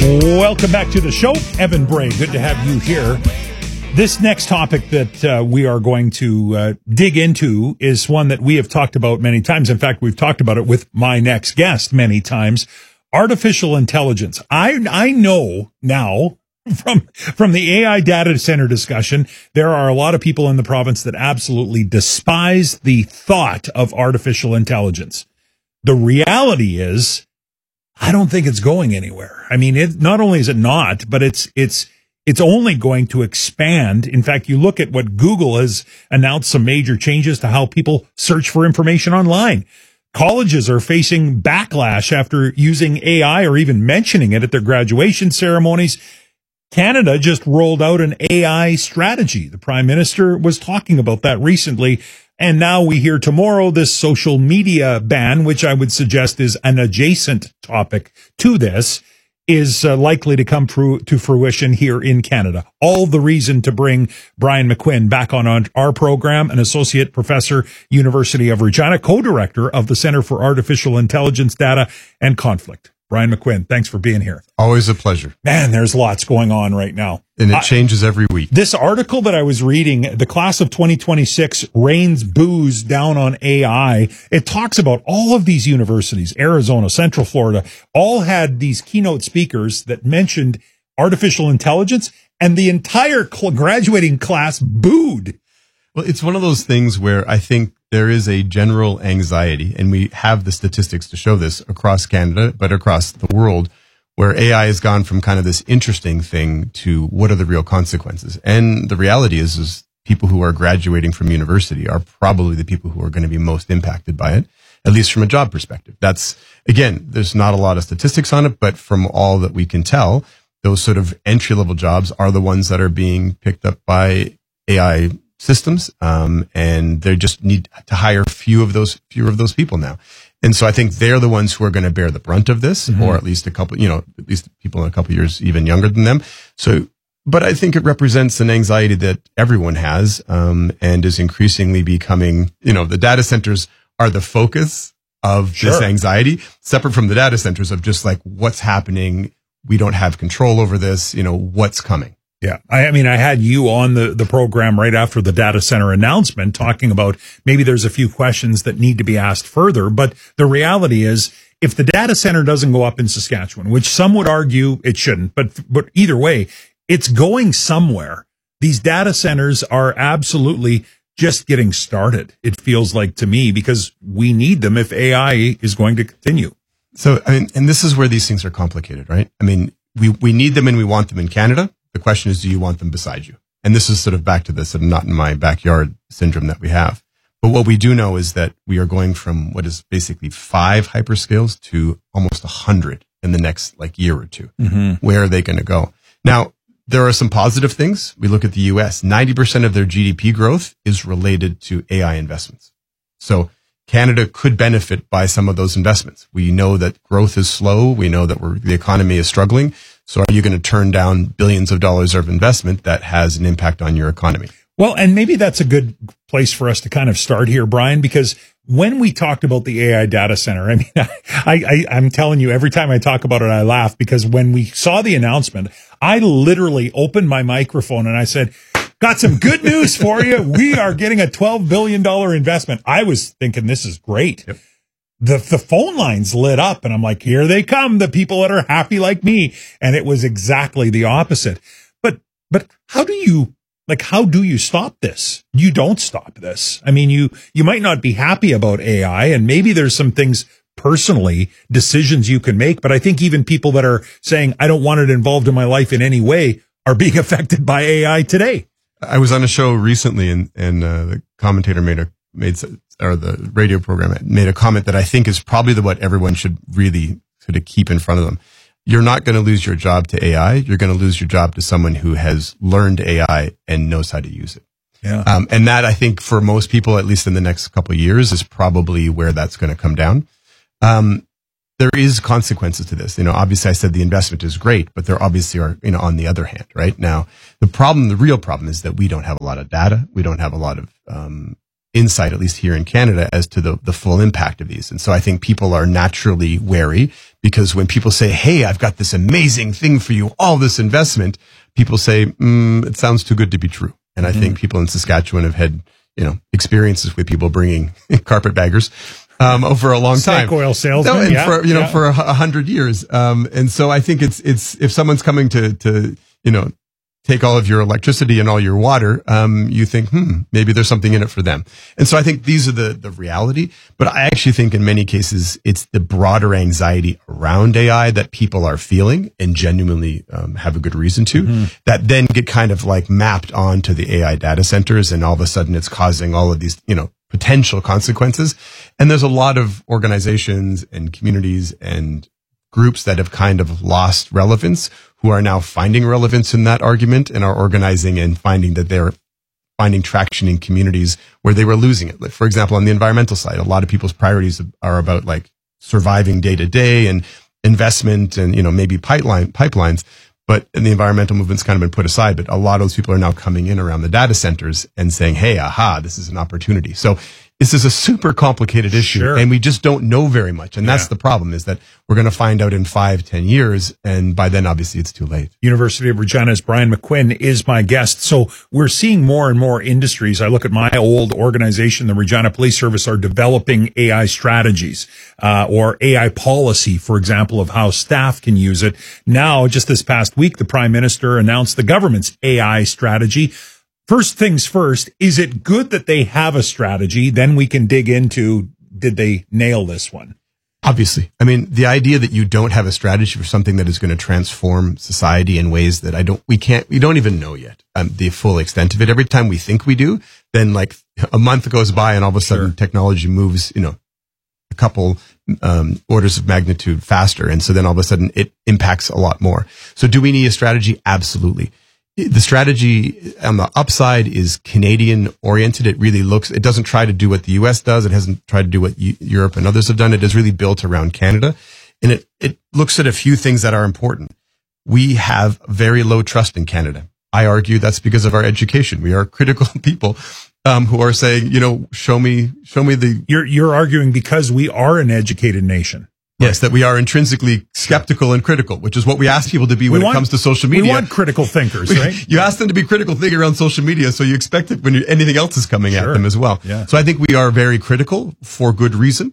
Welcome back to the show. Evan Bray, good to have you here. This next topic that we are going to dig into is one that we have talked about many times. In fact, we've talked about it with my next guest many times. Artificial intelligence. I know now from the AI data center discussion, there are a lot of people in the province that absolutely despise the thought of artificial intelligence. The reality is, I don't think it's going anywhere. I mean, not only is it not, but it's only going to expand. In fact, you look at what Google has announced, some major changes to how people search for information online. Colleges are facing backlash after using AI or even mentioning it at their graduation ceremonies. Canada just rolled out an AI strategy. The Prime Minister was talking about that recently. And now we hear tomorrow this social media ban, which I would suggest is an adjacent topic to this, is likely to come to fruition here in Canada. All the reason to bring Brian McQuinn back on our program, an associate professor, University of Regina, co-director of the Center for Artificial Intelligence, Data and Conflict. Brian McQuinn, thanks for being here. Always a pleasure. Man, there's lots going on right now. And it changes every week. This article that I was reading, the class of 2026 rains booze down on AI. It talks about all of these universities, Arizona, Central Florida, all had these keynote speakers that mentioned artificial intelligence, and the entire graduating class booed. Well, it's one of those things where I think there is a general anxiety, and we have the statistics to show this across Canada, but across the world, where AI has gone from kind of this interesting thing to what are the real consequences. And the reality is people who are graduating from university are probably the people who are going to be most impacted by it, at least from a job perspective. That's, again, there's not a lot of statistics on it, but from all that we can tell, those sort of entry-level jobs are the ones that are being picked up by AI systems, and they just need to hire fewer of those people now. And so I think they're the ones who are going to bear the brunt of this, or at least at least people in a couple of years even younger than them. So, but I think it represents an anxiety that everyone has, and is increasingly becoming, the data centers are the focus of this anxiety, separate from the data centers of just like what's happening. We don't have control over this, what's coming. Yeah. I mean, I had you on the program right after the data center announcement talking about maybe there's a few questions that need to be asked further. But the reality is, if the data center doesn't go up in Saskatchewan, which some would argue it shouldn't, but either way, it's going somewhere. These data centers are absolutely just getting started, it feels like to me, because we need them if AI is going to continue. So, I mean, and this is where these things are complicated, right? I mean, we need them and we want them in Canada. The question is, do you want them beside you? And this is sort of back to this sort of not in my backyard syndrome that we have. But what we do know is that we are going from what is basically 5 hyperscales to almost 100 in the next year or two. Where are they going to go? Now, there are some positive things. We look at the US, 90% of their GDP growth is related to AI investments. So Canada could benefit by some of those investments. We know that growth is slow. We know that the economy is struggling. So are you going to turn down billions of dollars of investment that has an impact on your economy? Well, and maybe that's a good place for us to kind of start here, Brian, because when we talked about the AI data center, I mean, I'm telling you, every time I talk about it, I laugh, because when we saw the announcement, I literally opened my microphone and I said, got some good news for you. We are getting a $12 billion investment. I was thinking, this is great. Yep. The phone lines lit up and I'm like, here they come, the people that are happy like me. And it was exactly the opposite. But how do you stop this? You don't stop this. I mean, you might not be happy about AI, and maybe there's some things personally, decisions you can make. But I think even people that are saying, I don't want it involved in my life in any way, are being affected by AI today. I was on a show recently and the commentator the radio program made a comment that I think is probably what everyone should really sort of keep in front of them. You're not going to lose your job to AI. You're going to lose your job to someone who has learned AI and knows how to use it. Yeah. And that, I think, for most people, at least in the next couple of years, is probably where that's going to come down. There is consequences to this. Obviously I said the investment is great, but there obviously are, on the other hand, right? Now, the real problem is that we don't have a lot of data. We don't have a lot of, insight, at least here in Canada, as to the full impact of these. And so I think people are naturally wary, because when people say, hey, I've got this amazing thing for you, all this investment, people say, it sounds too good to be true. And I think people in Saskatchewan have had, experiences with people bringing carpetbaggers over a long time. Snake oil salesman. For 100 years. And so I think it's if someone's coming to take all of your electricity and all your water, you think, maybe there's something in it for them. And so I think these are the reality. But I actually think in many cases, it's the broader anxiety around AI that people are feeling and genuinely have a good reason to, that then get kind of like mapped onto the AI data centers. And all of a sudden it's causing all of these, potential consequences. And there's a lot of organizations and communities and groups that have kind of lost relevance, who are now finding relevance in that argument and are organizing and finding that they're finding traction in communities where they were losing it. Like, for example, on the environmental side, a lot of people's priorities are about like surviving day to day and investment and, maybe pipelines. But in the environmental movement's kind of been put aside, but a lot of those people are now coming in around the data centers and saying, hey, this is an opportunity. So this is a super complicated issue, and we just don't know very much. And that's the problem, is that we're going to find out in 5-10 years. And by then, obviously, it's too late. University of Regina's Brian McQuinn is my guest. So we're seeing more and more industries. I look at my old organization, the Regina Police Service, are developing AI strategies, or AI policy, for example, of how staff can use it. Now, just this past week, the Prime Minister announced the government's AI strategy. First things first, is it good that they have a strategy? Then we can dig into, did they nail this one? Obviously. I mean, the idea that you don't have a strategy for something that is going to transform society in ways that we don't even know yet, the full extent of it. Every time we think we do, then like a month goes by and all of a sudden technology moves, a couple orders of magnitude faster. And so then all of a sudden it impacts a lot more. So do we need a strategy? Absolutely. The strategy on the upside is Canadian oriented. It doesn't try to do what the US does. It hasn't tried to do what Europe and others have done. It is really built around Canada. And it looks at a few things that are important. We have very low trust in Canada. I argue that's because of our education. We are critical people, who are saying, show me the. You're arguing because we are an educated nation. Yes, that we are intrinsically skeptical and critical, which is what we ask people to be when it comes to social media. We want critical thinkers, right? You ask them to be critical thinking around social media, so you expect it when anything else is coming at them as well. Yeah. So I think we are very critical for good reason.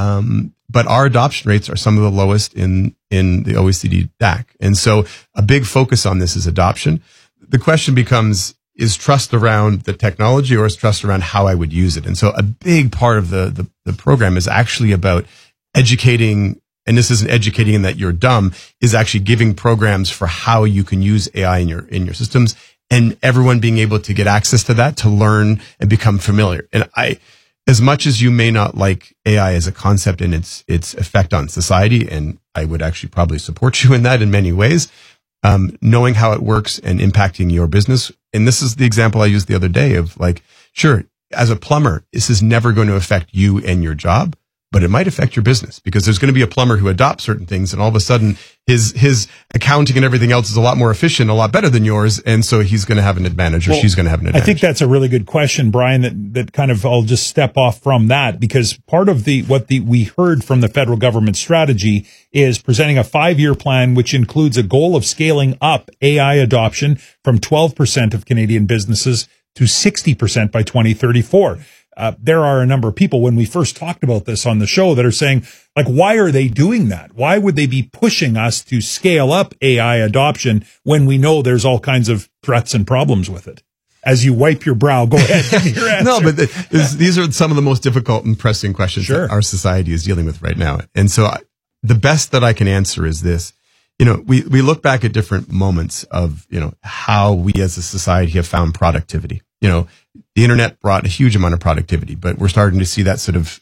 But our adoption rates are some of the lowest in the OECD DAC. And so a big focus on this is adoption. The question becomes, is trust around the technology or is trust around how I would use it? And so a big part of the program is actually about educating, and this isn't educating in that you're dumb, is actually giving programs for how you can use AI in your systems, and everyone being able to get access to that, to learn and become familiar. And as much as you may not like AI as a concept and its effect on society, and I would actually probably support you in that in many ways, knowing how it works and impacting your business. And this is the example I used the other day of like, sure, as a plumber, this is never going to affect you and your job, but it might affect your business, because there's going to be a plumber who adopts certain things, and all of a sudden his accounting and everything else is a lot more efficient, a lot better than yours, and so he's going to have an advantage, or she's going to have an advantage. I think that's a really good question, Brian, that kind of, I'll just step off from that, because part of we heard from the federal government strategy is presenting a 5-year plan, which includes a goal of scaling up AI adoption from 12% of Canadian businesses to 60% by 2034. There are a number of people, when we first talked about this on the show, that are saying, like, why are they doing that? Why would they be pushing us to scale up AI adoption when we know there's all kinds of threats and problems with it? As you wipe your brow, go ahead. Give me your answer. No, but these are some of the most difficult and pressing questions that our society is dealing with right now. And so the best that I can answer is this. We look back at different moments of, how we as a society have found productivity. The internet brought a huge amount of productivity, but we're starting to see that sort of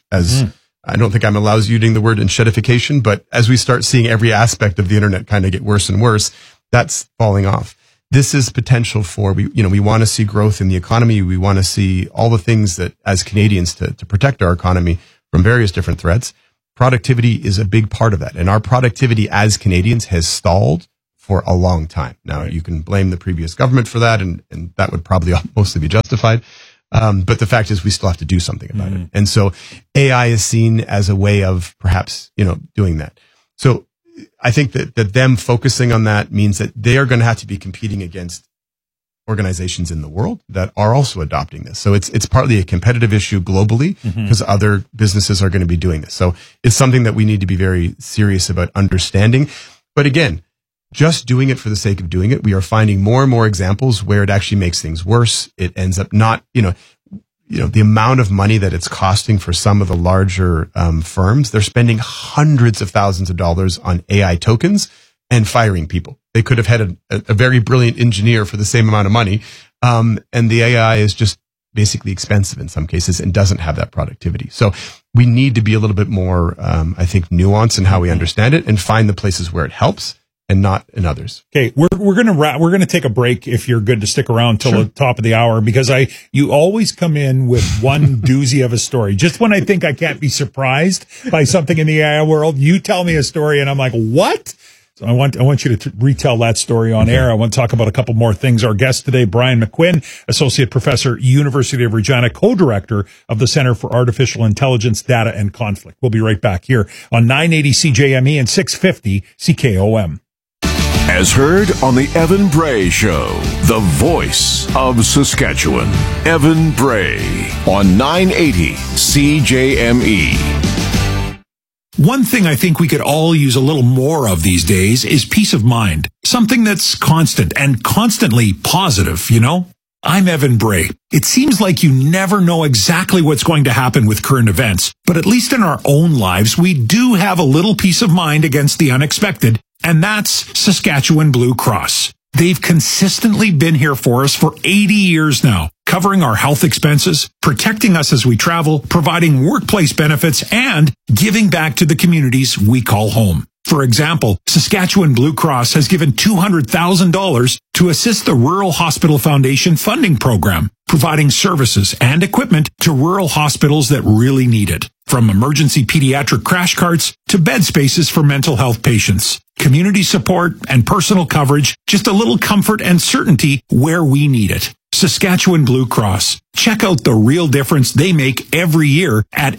I don't think I'm allowed using the word enshedification, but as we start seeing every aspect of the internet kind of get worse and worse, that's falling off. This is potential for, we want to see growth in the economy. We want to see all the things that as Canadians to protect our economy from various different threats. Productivity is a big part of that. And our productivity as Canadians has stalled for a long time. Now, you can blame the previous government for that, and that would probably mostly be justified. But the fact is we still have to do something about it. And so AI is seen as a way of perhaps, doing that. So I think that them focusing on that means that they are going to have to be competing against organizations in the world that are also adopting this. So it's partly a competitive issue globally because other businesses are going to be doing this. So it's something that we need to be very serious about understanding. But again, just doing it for the sake of doing it, we are finding more and more examples where it actually makes things worse. It ends up not, the amount of money that it's costing for some of the larger firms, they're spending hundreds of thousands of dollars on AI tokens and firing people. They could have had a very brilliant engineer for the same amount of money. And the AI is just basically expensive in some cases and doesn't have that productivity. So we need to be a little bit more, I think, nuanced in how we understand it and find the places where it helps and not in others. Okay, we're gonna take a break if you're good to stick around till the top of the hour, because you always come in with one doozy of a story. Just when I think I can't be surprised by something in the AI world, you tell me a story and I'm like, what? So I want you to retell that story on air. I want to talk about a couple more things. Our guest today, Brian McQuinn, Associate Professor, University of Regina, Co-Director of the Center for Artificial Intelligence, Data and Conflict. We'll be right back here on 980 CJME and 650 CKOM. As heard on the Evan Bray Show, the voice of Saskatchewan, Evan Bray on 980 CJME. One thing I think we could all use a little more of these days is peace of mind. Something that's constant and constantly positive, I'm Evan Bray. It seems like you never know exactly what's going to happen with current events, but at least in our own lives, we do have a little peace of mind against the unexpected, and that's Saskatchewan Blue Cross. They've consistently been here for us for 80 years now, covering our health expenses, protecting us as we travel, providing workplace benefits, and giving back to the communities we call home. For example, Saskatchewan Blue Cross has given $200,000 to assist the Rural Hospital Foundation funding program, providing services and equipment to rural hospitals that really need it. From emergency pediatric crash carts to bed spaces for mental health patients, community support and personal coverage, just a little comfort and certainty where we need it. Saskatchewan Blue Cross. Check out the real difference they make every year at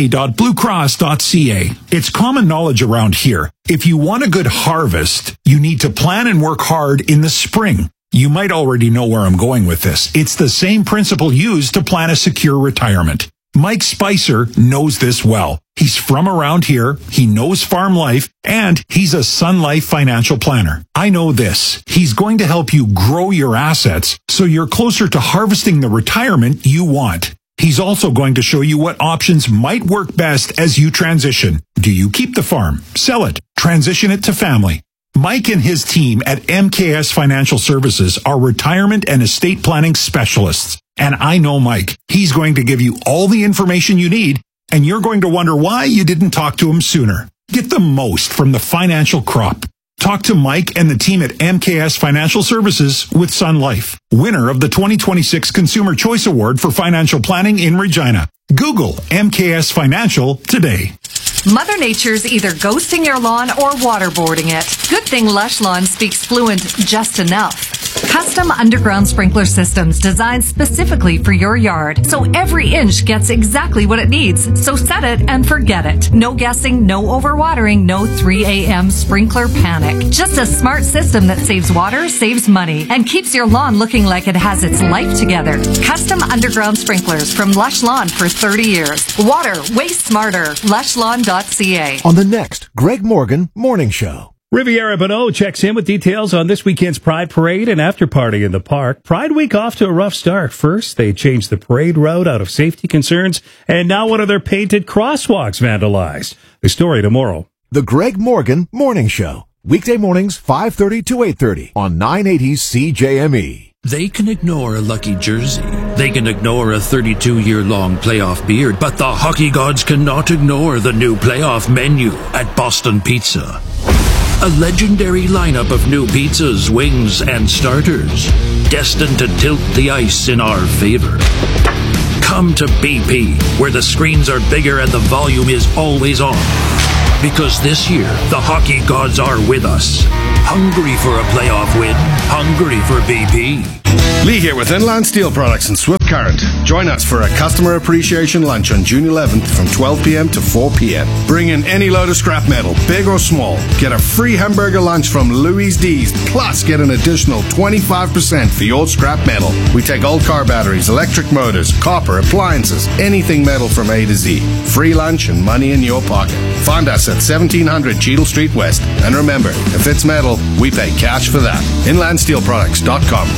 sk.bluecross.ca. It's common knowledge around here. If you want a good harvest, you need to plan and work hard in the spring. You might already know where I'm going with this. It's the same principle used to plan a secure retirement. Mike Spicer knows this well. He's from around here, he knows farm life, and he's a Sun Life financial planner. I know this. He's going to help you grow your assets so you're closer to harvesting the retirement you want. He's also going to show you what options might work best as you transition. Do you keep the farm, sell it, transition it to family? Mike and his team at MKS Financial Services are retirement and estate planning specialists. And I know Mike. He's going to give you all the information you need, and you're going to wonder why you didn't talk to him sooner. Get the most from the financial crop. Talk to Mike and the team at MKS Financial Services with Sun Life, winner of the 2026 Consumer Choice Award for Financial Planning in Regina. Google MKS Financial today. Mother Nature's either ghosting your lawn or waterboarding it. Good thing Lush Lawn speaks fluent just enough. Custom underground sprinkler systems designed specifically for your yard, so every inch gets exactly what it needs. So set it and forget it. No guessing, no overwatering, no 3 a.m. sprinkler panic. Just a smart system that saves water, saves money, and keeps your lawn looking like it has its life together. Custom underground sprinklers from Lush Lawn for 30 years. Water, waste smarter. LushLawn.ca. On the next Greg Morgan Morning Show. Riviera Bonneau checks in with details on this weekend's Pride Parade and after party in the park. Pride Week off to a rough start. First, they changed the parade route out of safety concerns, and now one of their painted crosswalks vandalized. The story tomorrow. The Greg Morgan Morning Show. Weekday mornings, 5:30 to 8:30 on 980 CJME. They can ignore a lucky jersey. They can ignore a 32-year-long playoff beard, but the hockey gods cannot ignore the new playoff menu at Boston Pizza. A legendary lineup of new pizzas, wings, and starters, destined to tilt the ice in our favor. Come to BP, where the screens are bigger and the volume is always on. Because this year, the hockey gods are with us. Hungry for a playoff win. Hungry for BP. Lee here with Inland Steel Products and Swift Current. Join us for a customer appreciation lunch on June 11th from 12 p.m. to 4 p.m. Bring in any load of scrap metal, big or small. Get a free hamburger lunch from Louis D's, plus get an additional 25% for your scrap metal. We take old car batteries, electric motors, copper, appliances, anything metal from A to Z. Free lunch and money in your pocket. Find us at 1700 Cheadle Street West. And remember, if it's metal, we pay cash for that. InlandSteelProducts.com.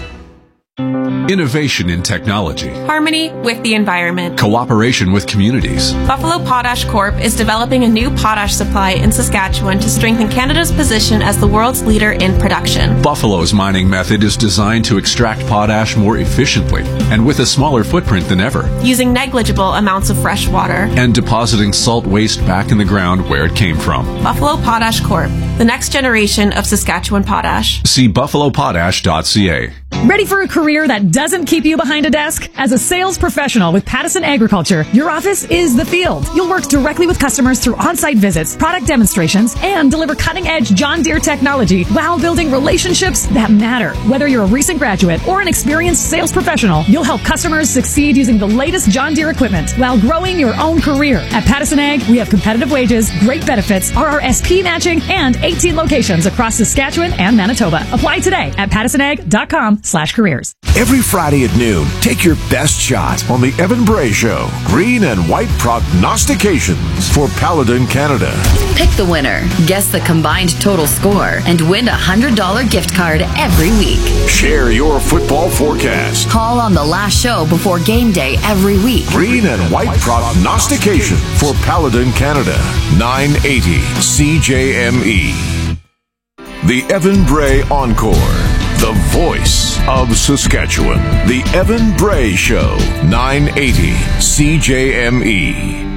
Innovation in technology. Harmony with the environment. Cooperation with communities. Buffalo Potash Corp. is developing a new potash supply in Saskatchewan to strengthen Canada's position as the world's leader in production. Buffalo's mining method is designed to extract potash more efficiently and with a smaller footprint than ever, using negligible amounts of fresh water and depositing salt waste back in the ground where it came from. Buffalo Potash Corp., the next generation of Saskatchewan potash. See buffalopotash.ca. Ready for a career that doesn't keep you behind a desk? As a sales professional with Pattison Agriculture, your office is the field. You'll work directly with customers through on-site visits, product demonstrations, and deliver cutting-edge John Deere technology while building relationships that matter. Whether you're a recent graduate or an experienced sales professional, you'll help customers succeed using the latest John Deere equipment while growing your own career. At Pattison Ag, we have competitive wages, great benefits, RRSP matching, and 18 locations across Saskatchewan and Manitoba. Apply today at pattisonag.com/careers. Every Friday at noon, take your best shot on the Evan Bray Show. Green and white prognostications for Paladin Canada. Pick the winner, guess the combined total score, and win a $100 gift card every week. Share your football forecast. Call on the last show before game day every week. Green and white prognostication for Paladin Canada. 980 CJME. The Evan Bray Encore. The voice of Saskatchewan. The Evan Bray Show. 980 CJME.